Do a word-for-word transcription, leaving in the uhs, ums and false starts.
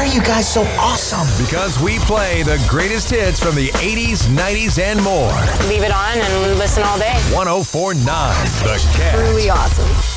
are you guys so awesome? Because we play the greatest hits from the eighties, nineties, and more. Leave it on and listen all day. one oh four point nine The Cat. Truly awesome.